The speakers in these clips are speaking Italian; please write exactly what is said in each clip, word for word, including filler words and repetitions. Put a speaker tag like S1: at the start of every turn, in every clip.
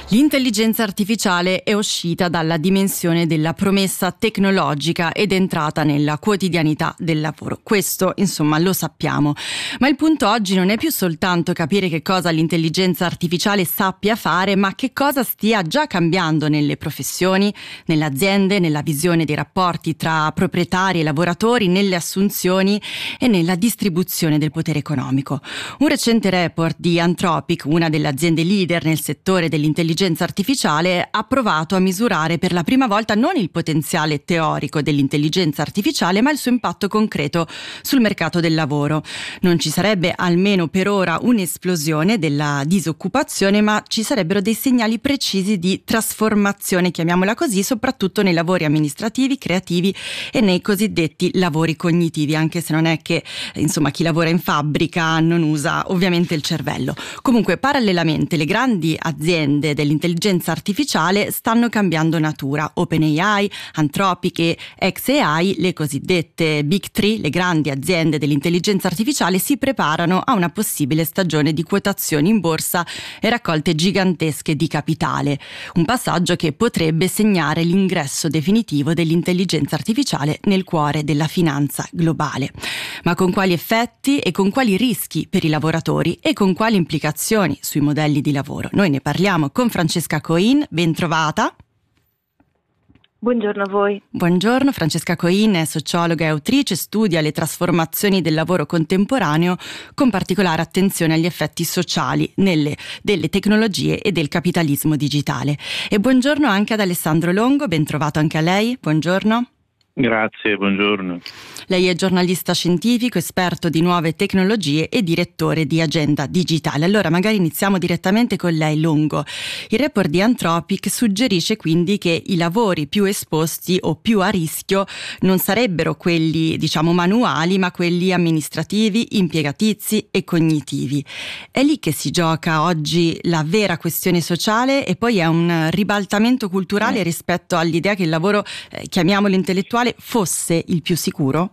S1: L'intelligenza artificiale è uscita dalla dimensione della promessa tecnologica ed è entrata nella quotidianità del lavoro. Questo, insomma, lo sappiamo. Ma il punto oggi non è più soltanto capire che cosa l'intelligenza artificiale sappia fare, ma che cosa stia già cambiando nelle professioni, nelle aziende, nella visione dei rapporti tra proprietari e lavoratori, nelle assunzioni e nella distribuzione del potere economico. Un recente report di Anthropic, una delle aziende leader nel settore dell'intelligenza artificiale, ha provato a misurare per la prima volta non il potenziale teorico dell'intelligenza artificiale, ma il suo impatto concreto sul mercato del lavoro. Non ci sarebbe, almeno per ora, un'esplosione della disoccupazione, ma ci sarebbero dei segnali precisi di trasformazione, chiamiamola così, soprattutto nei lavori amministrativi, creativi e nei cosiddetti lavori cognitivi, anche se non è che, insomma, chi lavora in fabbrica non usa ovviamente il cervello. Comunque, parallelamente, le grandi aziende dell'intelligenza artificiale stanno cambiando natura. OpenAI, Anthropic e xAI, le cosiddette Big Three, le grandi aziende dell'intelligenza artificiale, si preparano a una possibile stagione di quotazioni in borsa e raccolte gigantesche di capitale. Un passaggio che potrebbe segnare l'ingresso definitivo dell'intelligenza artificiale nel cuore della finanza globale. Ma con quali effetti e con quali rischi per i lavoratori e con quali implicazioni sui modelli di lavoro? Noi ne parliamo con Francesca Coin, ben trovata.
S2: Buongiorno a voi.
S1: Buongiorno, Francesca Coin è sociologa e autrice, studia le trasformazioni del lavoro contemporaneo con particolare attenzione agli effetti sociali nelle, delle tecnologie e del capitalismo digitale. E buongiorno anche ad Alessandro Longo, ben trovato anche a lei, buongiorno.
S3: Grazie, buongiorno.
S1: Lei è giornalista scientifico, esperto di nuove tecnologie e direttore di Agenda Digitale. Allora magari iniziamo direttamente con lei, Longo. Il report di Anthropic suggerisce quindi che i lavori più esposti o più a rischio non sarebbero quelli, diciamo, manuali, ma quelli amministrativi, impiegatizi e cognitivi. È lì che si gioca oggi la vera questione sociale e poi è un ribaltamento culturale rispetto all'idea che il lavoro, eh, chiamiamolo intellettuale, fosse il più sicuro?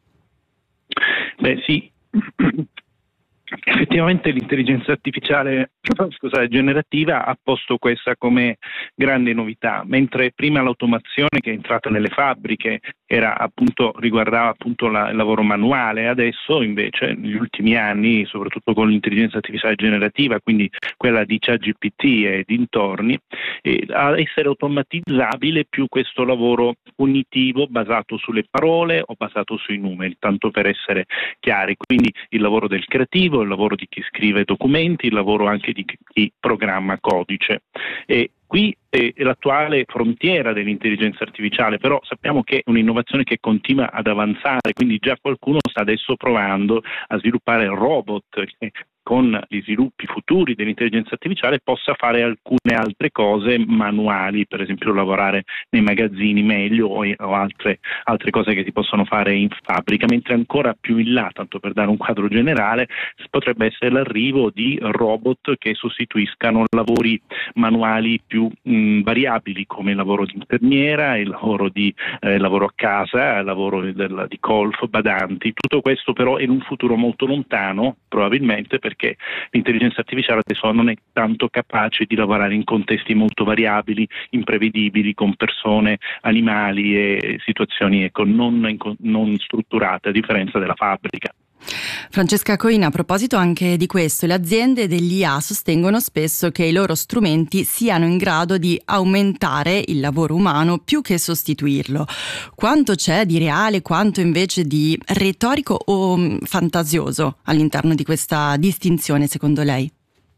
S3: Beh sì, effettivamente l'intelligenza artificiale scusate, generativa ha posto questa come grande novità, mentre prima l'automazione che è entrata nelle fabbriche era appunto riguardava appunto la, il lavoro manuale, adesso invece negli ultimi anni, soprattutto con l'intelligenza artificiale generativa, quindi quella di ChatGPT e dintorni, eh, a essere automatizzabile più questo lavoro cognitivo basato sulle parole o basato sui numeri, tanto per essere chiari, quindi il lavoro del creativo, il lavoro di chi scrive documenti, il lavoro anche di chi programma codice. E qui è l'attuale frontiera dell'intelligenza artificiale, però sappiamo che è un'innovazione che continua ad avanzare, quindi già qualcuno sta adesso provando a sviluppare robot che con gli sviluppi futuri dell'intelligenza artificiale possa fare alcune altre cose manuali, per esempio lavorare nei magazzini meglio o, o altre, altre cose che si possono fare in fabbrica, mentre ancora più in là, tanto per dare un quadro generale, potrebbe essere l'arrivo di robot che sostituiscano lavori manuali più mh, variabili come il lavoro di infermiera, il lavoro di eh, lavoro a casa, il lavoro del, di golf, badanti. Tutto questo però è in un futuro molto lontano, probabilmente, perché perché l'intelligenza artificiale adesso non è tanto capace di lavorare in contesti molto variabili, imprevedibili, con persone, animali e situazioni ecco, non, non strutturate, a differenza della fabbrica.
S1: Francesca Coin, a proposito anche di questo, le aziende degli I A sostengono spesso che i loro strumenti siano in grado di aumentare il lavoro umano più che sostituirlo. Quanto c'è di reale, quanto invece di retorico o fantasioso all'interno di questa distinzione, secondo lei?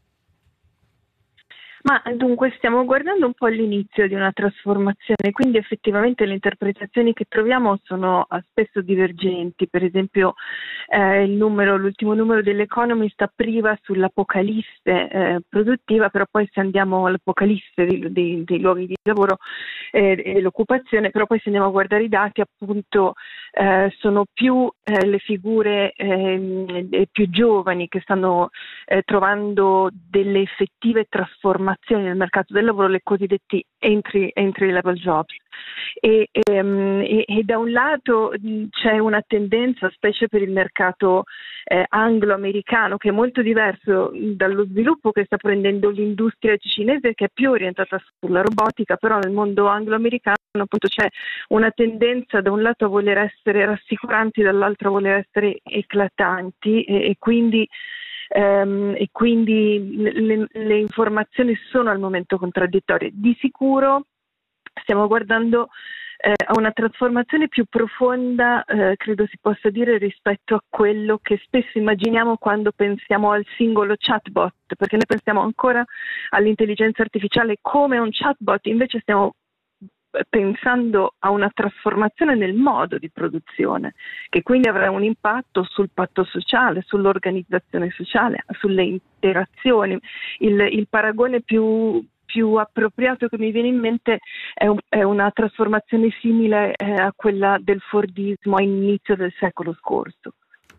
S2: Ma dunque stiamo guardando un po' l'inizio di una trasformazione, quindi effettivamente le interpretazioni che troviamo sono spesso divergenti. Per esempio eh, il numero, l'ultimo numero dell'Economist apriva sull'apocalisse eh, produttiva, però poi se andiamo all'apocalisse dei, dei, dei luoghi di lavoro eh, e dell'occupazione, però poi se andiamo a guardare i dati appunto eh, sono più eh, le figure eh, più giovani che stanno eh, trovando delle effettive trasformazioni trasformazioni nel mercato del lavoro, le cosiddetti entry, entry level jobs. E, ehm, e, e da un lato mh, c'è una tendenza, specie per il mercato eh, anglo-americano, che è molto diverso dallo sviluppo che sta prendendo l'industria cinese, che è più orientata sulla robotica, però nel mondo anglo-americano appunto c'è una tendenza da un lato a voler essere rassicuranti, dall'altro a voler essere eclatanti, e, e quindi Um, e quindi le, le informazioni sono al momento contraddittorie. Di sicuro stiamo guardando eh, a una trasformazione più profonda, eh, credo si possa dire, rispetto a quello che spesso immaginiamo quando pensiamo al singolo chatbot, perché noi pensiamo ancora all'intelligenza artificiale come un chatbot, invece stiamo pensando a una trasformazione nel modo di produzione, che quindi avrà un impatto sul patto sociale, sull'organizzazione sociale, sulle interazioni. Il, il paragone più, più appropriato che mi viene in mente è, un, è una trasformazione simile eh, a quella del Fordismo all'inizio del secolo scorso.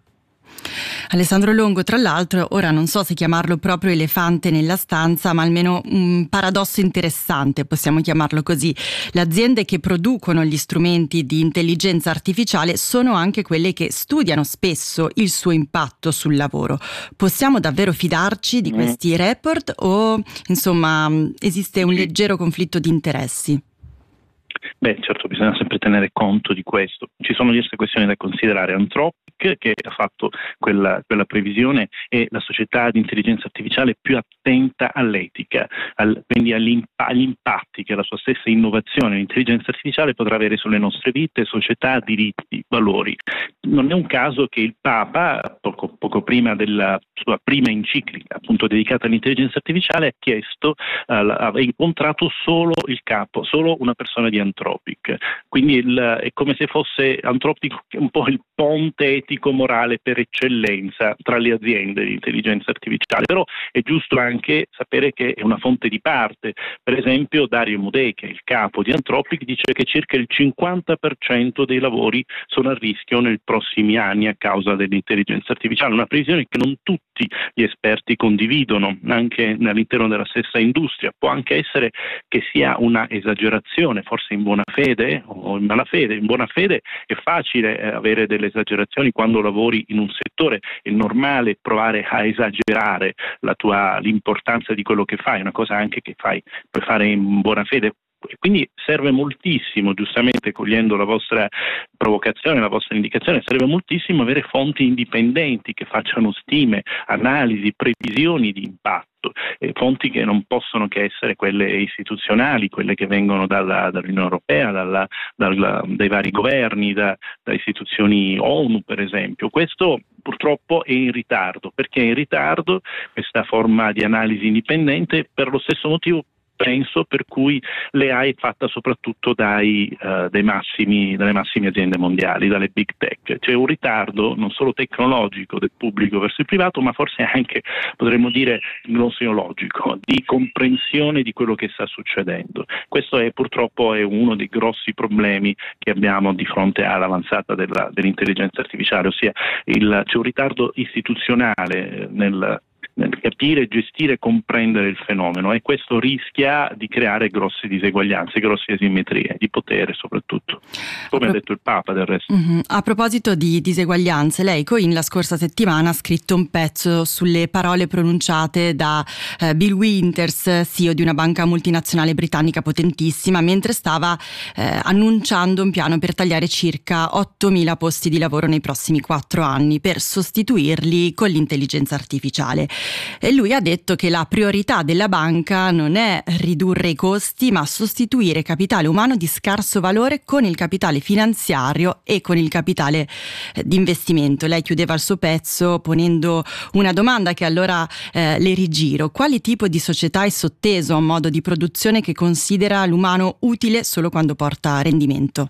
S1: Alessandro Longo, tra l'altro, ora non so se chiamarlo proprio elefante nella stanza, ma almeno un paradosso interessante, possiamo chiamarlo così. Le aziende che producono gli strumenti di intelligenza artificiale sono anche quelle che studiano spesso il suo impatto sul lavoro. Possiamo davvero fidarci di questi report o, insomma, esiste un leggero conflitto di interessi?
S3: Beh, certo, bisogna sempre tenere conto di questo. Ci sono diverse questioni da considerare. Anthropic, che ha fatto quella, quella previsione, è la società di intelligenza artificiale più attenta all'etica, al, quindi agli, agli impatti che la sua stessa innovazione, l'intelligenza artificiale, potrà avere sulle nostre vite, società, diritti, valori. Non è un caso che il Papa, poco, poco prima della sua prima enciclica, appunto dedicata all'intelligenza artificiale, ha chiesto, uh, ha incontrato solo il capo, solo una persona di Anthropic. Quindi il, è come se fosse Anthropic un po' il ponte etico-morale per eccellenza tra le aziende di intelligenza artificiale, però è giusto anche sapere che è una fonte di parte. Per esempio Dario Amodei, che è il capo di Anthropic, dice che circa il cinquanta per cento dei lavori sono a rischio nei prossimi anni a causa dell'intelligenza artificiale, una previsione che non tutti gli esperti condividono, anche all'interno della stessa industria. Può anche essere che sia una esagerazione, forse in buona fede o in malafede. In buona fede è facile eh, avere delle esagerazioni quando lavori in un settore, è normale provare a esagerare la tua, l'importanza di quello che fai, è una cosa anche che fai, puoi fare in buona fede. Quindi serve moltissimo, giustamente cogliendo la vostra provocazione, la vostra indicazione, serve moltissimo avere fonti indipendenti che facciano stime, analisi, previsioni di impatto, eh, fonti che non possono che essere quelle istituzionali, quelle che vengono dalla, dall'Unione Europea, dalla, dalla, dai vari governi, da, da istituzioni ONU per esempio. Questo purtroppo è in ritardo. Perché è in ritardo questa forma di analisi indipendente? Per lo stesso motivo, penso, per cui l'A I è fatta soprattutto dai, uh, dai massimi, dalle massime aziende mondiali, dalle big tech. C'è un ritardo non solo tecnologico del pubblico verso il privato, ma forse anche, potremmo dire, gnoseologico, di comprensione di quello che sta succedendo. Questo è purtroppo è uno dei grossi problemi che abbiamo di fronte all'avanzata della, dell'intelligenza artificiale, ossia il, c'è un ritardo istituzionale nel nel capire, gestire e comprendere il fenomeno, e questo rischia di creare grosse diseguaglianze, grosse asimmetrie di potere soprattutto, come ha detto il Papa del resto.
S1: Mm-hmm. A proposito di diseguaglianze, lei Coin la scorsa settimana ha scritto un pezzo sulle parole pronunciate da eh, Bill Winters, C E O di una banca multinazionale britannica potentissima, mentre stava eh, annunciando un piano per tagliare circa ottomila posti di lavoro nei prossimi quattro anni per sostituirli con l'intelligenza artificiale. E lui ha detto che la priorità della banca non è ridurre i costi, ma sostituire capitale umano di scarso valore con il capitale finanziario e con il capitale di investimento. Lei chiudeva il suo pezzo ponendo una domanda che allora eh, le rigiro: quale tipo di società è sotteso a un modo di produzione che considera l'umano utile solo quando porta rendimento?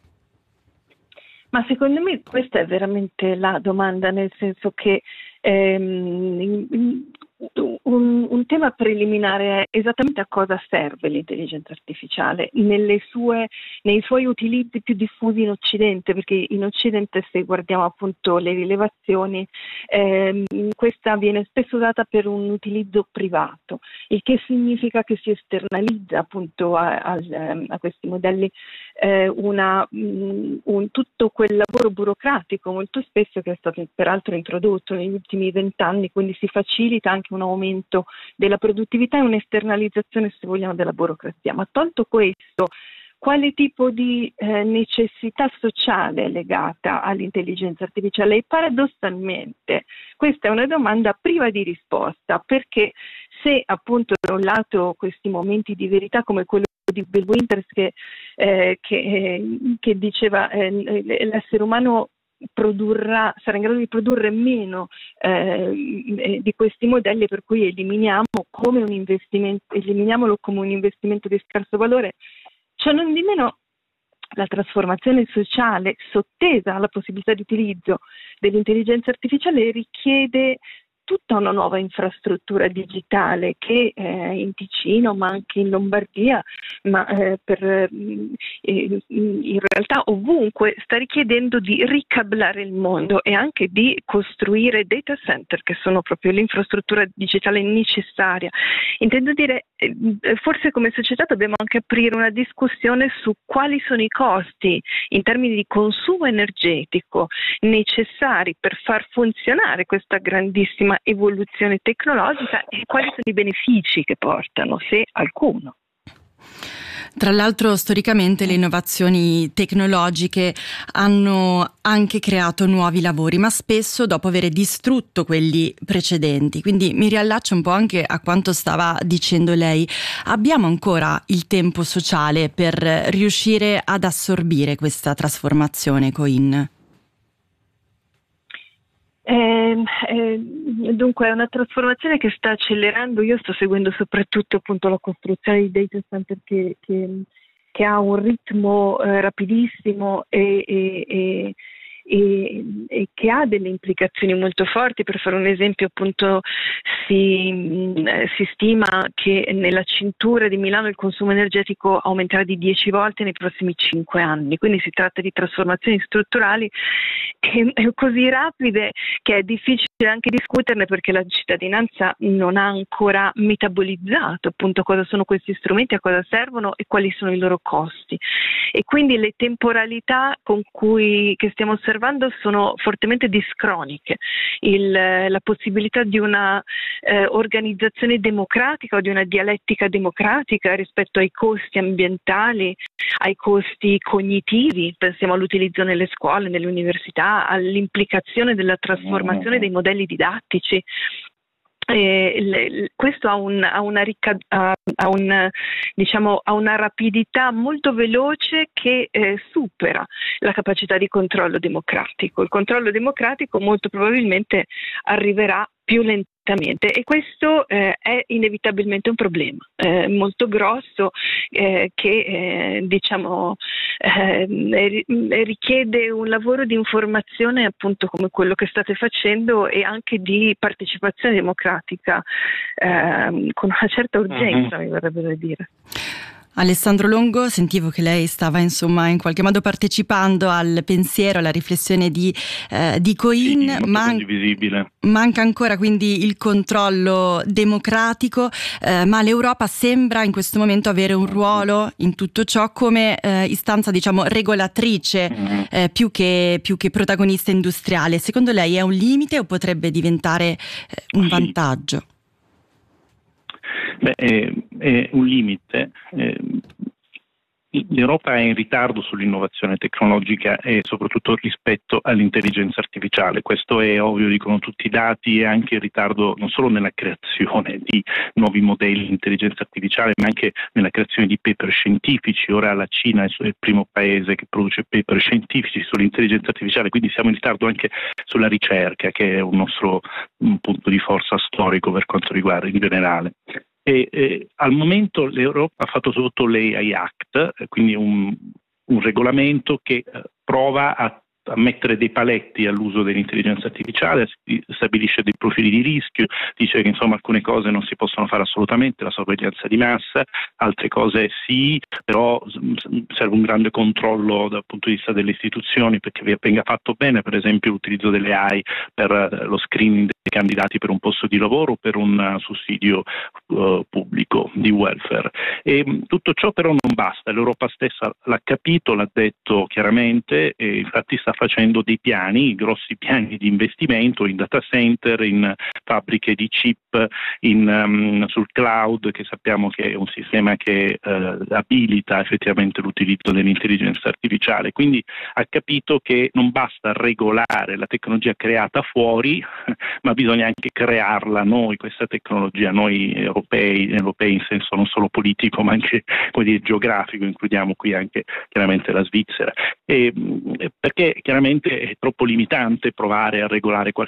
S2: Ma secondo me questa è veramente la domanda, nel senso che ehm, Un, un tema preliminare è esattamente a cosa serve l'intelligenza artificiale nelle sue, nei suoi utilizzi più diffusi in Occidente, perché in Occidente, se guardiamo appunto le rilevazioni, ehm, questa viene spesso usata per un utilizzo privato, il che significa che si esternalizza appunto a, a, a questi modelli eh, una, un, tutto quel lavoro burocratico molto spesso che è stato peraltro introdotto negli ultimi vent'anni, quindi si facilita anche un aumento della produttività e un'esternalizzazione, se vogliamo, della burocrazia. Ma tolto questo, quale tipo di eh, necessità sociale è legata all'intelligenza artificiale? E paradossalmente questa è una domanda priva di risposta, perché se appunto da un lato questi momenti di verità come quello di Bill Winters che, eh, che, eh, che diceva eh, l'essere umano produrrà, sarà in grado di produrre meno eh, di questi modelli, per cui eliminiamo come un investimento, eliminiamolo come un investimento di scarso valore. Cioè, non di meno, la trasformazione sociale sottesa alla possibilità di utilizzo dell'intelligenza artificiale richiede tutta una nuova infrastruttura digitale che eh, in Ticino, ma anche in Lombardia, ma eh, per, eh, in realtà ovunque, sta richiedendo di ricablare il mondo e anche di costruire data center, che sono proprio l'infrastruttura digitale necessaria. Intendo dire, eh, forse come società dobbiamo anche aprire una discussione su quali sono i costi in termini di consumo energetico necessari per far funzionare questa grandissima evoluzione tecnologica e quali sono i benefici che portano, se alcuno.
S1: Tra l'altro, storicamente le innovazioni tecnologiche hanno anche creato nuovi lavori, ma spesso dopo aver distrutto quelli precedenti. Quindi mi riallaccio un po' anche a quanto stava dicendo lei. Abbiamo ancora il tempo sociale per riuscire ad assorbire questa trasformazione, Coin?
S2: Eh, eh, dunque è una trasformazione che sta accelerando. Io sto seguendo soprattutto appunto la costruzione di data center che, che, che ha un ritmo eh, rapidissimo e, e, e, e, e che ha delle implicazioni molto forti. Per fare un esempio, appunto si, si stima che nella cintura di Milano il consumo energetico aumenterà di dieci volte nei prossimi cinque anni, quindi si tratta di trasformazioni strutturali e così rapide che è difficile anche discuterne, perché la cittadinanza non ha ancora metabolizzato appunto cosa sono questi strumenti, a cosa servono e quali sono i loro costi, e quindi le temporalità con cui che stiamo osservando sono fortemente discroniche. Il, la possibilità di una eh, organizzazione democratica o di una dialettica democratica rispetto ai costi ambientali, ai costi cognitivi, pensiamo all'utilizzo nelle scuole, nelle università, all'implicazione della trasformazione dei modelli didattici. Eh, le, questo ha, un, ha, una ricca, ha, ha, un, diciamo, ha una rapidità molto veloce che eh, supera la capacità di controllo democratico. Il controllo democratico molto probabilmente arriverà più lentamente e questo eh, è inevitabilmente un problema eh, molto grosso eh, che eh, diciamo eh, richiede un lavoro di informazione appunto come quello che state facendo e anche di partecipazione democratica eh, con una certa urgenza, uh-huh. mi verrebbe da dire.
S1: Alessandro Longo, sentivo che lei stava insomma in qualche modo partecipando al pensiero, alla riflessione di, eh, di Coin.
S3: Sì, Man- condivisibile.
S1: Manca ancora quindi il controllo democratico, eh, ma l'Europa sembra in questo momento avere un ruolo in tutto ciò come eh, istanza, diciamo, regolatrice mm-hmm. eh, più che, più che protagonista industriale. Secondo lei è un limite o potrebbe diventare eh, un
S3: sì.
S1: vantaggio?
S3: Beh, è, è un limite. Eh, L'Europa è in ritardo sull'innovazione tecnologica e soprattutto rispetto all'intelligenza artificiale. Questo è ovvio, dicono tutti i dati, e anche il ritardo non solo nella creazione di nuovi modelli di intelligenza artificiale, ma anche nella creazione di paper scientifici. Ora la Cina è il primo paese che produce paper scientifici sull'intelligenza artificiale, quindi siamo in ritardo anche sulla ricerca, che è un nostro un punto di forza storico per quanto riguarda in generale. E, eh, al momento l'Europa ha fatto sotto l'A I Act, quindi un, un regolamento che eh, prova a a mettere dei paletti all'uso dell'intelligenza artificiale, stabilisce dei profili di rischio, dice che insomma alcune cose non si possono fare assolutamente, la sorveglianza di massa, altre cose sì, però serve un grande controllo dal punto di vista delle istituzioni perché venga fatto bene, per esempio l'utilizzo delle A I per lo screening dei candidati per un posto di lavoro o per un sussidio uh, pubblico di welfare. E tutto ciò però non basta, l'Europa stessa l'ha capito, l'ha detto chiaramente e infatti sta facendo dei piani, grossi piani di investimento in data center, in fabbriche di chip, in, um, sul cloud, che sappiamo che è un sistema che uh, abilita effettivamente l'utilizzo dell'intelligenza artificiale. Quindi ha capito che non basta regolare la tecnologia creata fuori, ma bisogna anche crearla noi, questa tecnologia, noi europei, europei in senso non solo politico ma anche come dire, geografico, includiamo qui anche chiaramente la Svizzera. E, perché chiaramente è troppo limitante provare a regolare qualche